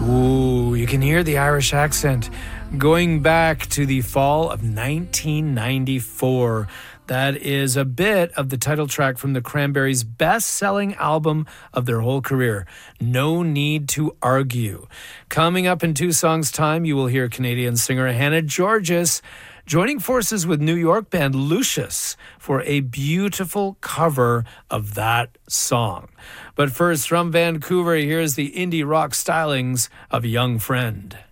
Ooh, you can hear the Irish accent going back to the fall of 1994. That is a bit of the title track from the Cranberries' best-selling album of their whole career, No Need to Argue. Coming up in 2 songs' time, you will hear Canadian singer Hannah Georgas joining forces with New York band Lucius for a beautiful cover of that song. But first, from Vancouver, here's the indie rock stylings of Young Friend.